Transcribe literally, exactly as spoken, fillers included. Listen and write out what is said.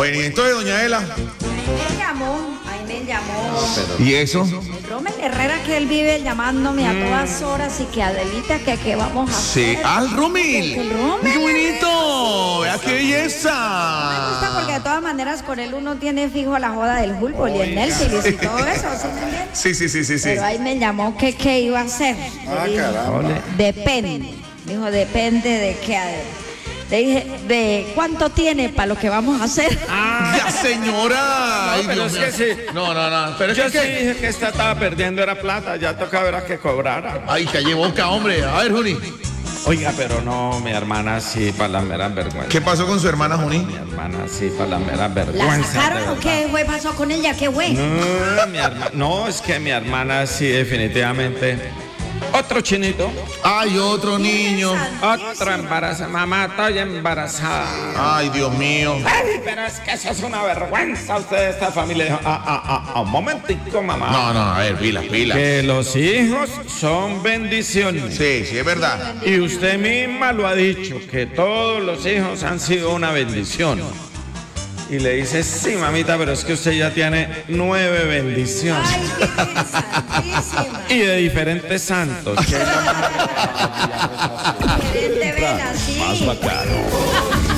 Bueno, y entonces, doña Ela. Me llamó, ahí me llamó. ¿Y eso? El Rommel Herrera, que él vive llamándome a todas horas y que Adelita, que qué vamos a Sí, hacer. al Romil. El Rommel. ¡Qué bonito! ¡Vea qué Me belleza! gusta porque de todas maneras con él uno tiene fijo la joda del fútbol y el Nelson y todo eso, ¿sí me entiendes? Sí, sí, sí, sí, sí. Pero ahí me llamó que qué iba a hacer. Ah, Le dije, caramba. depende. Dijo, depende de qué. Le dije, ¿de cuánto tiene para lo que vamos a hacer? ¡Ya, señora! Ay, No, pero Dios es que mío. sí. No, no, no. Pero es Yo que, sí dije que esta estaba perdiendo era plata, ya tocaba ver a que cobrara. Ay, calle boca, hombre. A ver, Juni. Oiga, pero no, mi hermana sí, para la mera vergüenza. ¿Qué pasó con su hermana, Juni? Mi hermana sí, para la mera ¿La vergüenza. sacaron de o verdad. qué güey pasó con ella? ¿Qué güey? No, mi herma- no, es que mi hermana sí, definitivamente. Otro chinito, Ay, otro niño. otra embarazada. Mamá, estoy embarazada. Ay, Dios mío. Ay, pero es que eso es una vergüenza. Usted de esta familia dijo, ah, ah, ah, un momentico, mamá. No, no, a ver, pilas, pilas. Que los hijos son bendiciones. Sí, sí, es verdad. Y usted misma lo ha dicho, que todos los hijos han sido una bendición. Y le dice, sí, mamita, pero es que usted ya tiene nueve bendiciones. Ay, Virgen Santísima. Y de diferentes santos. Que es lo más- Diferente vela, sí. más bacano.